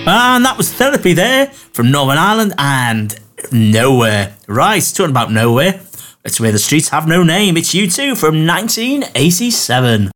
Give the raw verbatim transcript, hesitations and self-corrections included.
And that was Therapy there from Northern Ireland and Nowhere. Right, talking about Nowhere. It's Where the Streets Have No Name. It's U two from nineteen eighty-seven.